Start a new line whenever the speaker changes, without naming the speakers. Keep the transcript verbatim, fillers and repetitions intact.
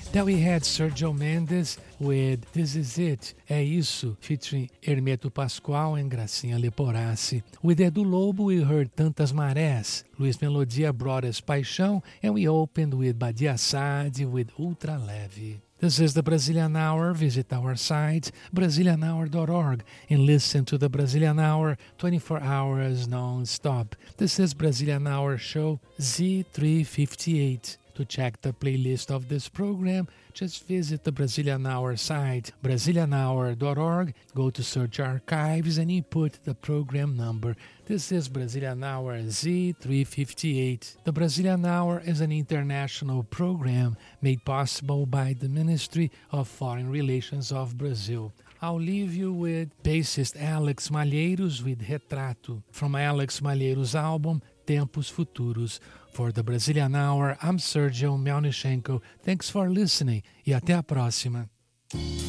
Then we had Sergio Mendes with This Is It, É Isso, featuring Hermeto Pascoal and Gracinha Leporassi. With Edu Lobo, we heard Tantas Marés. Luiz Melodia brought us Paixão, and we opened with Badia Saad with Ultra Leve. This is the Brazilian Hour. Visit our site, Brazilian hour dot org, and listen to the Brazilian Hour twenty-four hours non-stop. This is Brazilian Hour show Z three fifty-eight. To check the playlist of this program, just visit the Brazilian Hour site, Brazilian hour dot org, go to Search Archives, and input the program number. This is Brazilian Hour Z three fifty-eight. The Brazilian Hour is an international program made possible by the Ministry of Foreign Relations of Brazil. I'll leave you with bassist Alex Malheiros with Retrato, from Alex Malheiros' album Tempos Futuros. For the Brazilian Hour, I'm Sergio Melnichenko. Thanks for listening e até a próxima.